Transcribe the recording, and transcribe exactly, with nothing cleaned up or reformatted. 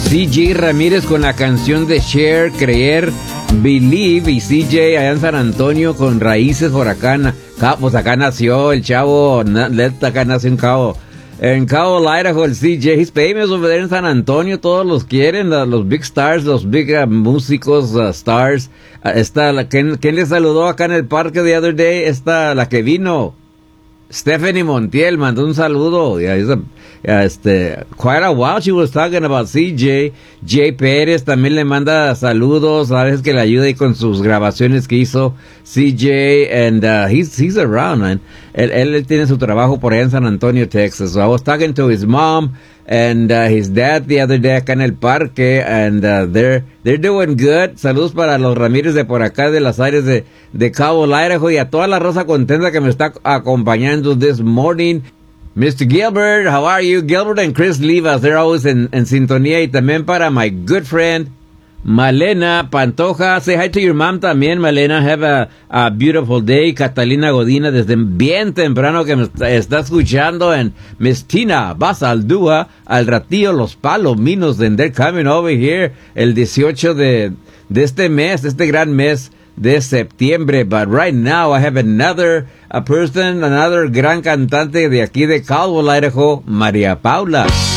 C J Ramírez con la canción de Cher, Creer, Believe, y C J allá en San Antonio con Raíces por acá. Pues acá nació el chavo, acá nació en Cabo. En Cabo, Idaho, el C J, he's famous over there en San Antonio, todos los quieren, uh, los big stars, los big uh, músicos, uh, stars. Uh, esta, la, ¿quién, ¿quién le saludó acá en el parque the other day? Esta, la que vino, Stephanie Montiel, mandó un saludo. Yeah, a, yeah, este, quite a while she was talking about C J. Jay Pérez también le manda saludos, a veces que le ayuda ahí con sus grabaciones que hizo C J, and uh, he's, he's around, man. Él, él, él tiene su trabajo por allá en San Antonio, Texas. So I was talking to his mom and uh, his dad the other day acá en el parque, and uh, they're they're doing good. Saludos para los Ramírez de por acá, de las áreas de, de Cabo, Idaho, y a toda la raza contenta que me está acompañando this morning. mister Gilbert, how are you? Gilbert and Chris Livas, they're always en, en sintonía. Y también para my good friend Malena Pantoja. Say hi to your mom también, Malena. Have a, a beautiful day. Catalina Godina, desde bien temprano que me está, está escuchando. And Miss Tina Basaldúa, al ratillo los palominos, and they're coming over here el dieciocho de, de este mes, este gran mes de septiembre. But right now I have another a person, another gran cantante de aquí de Caldwell, Idaho, María Paula.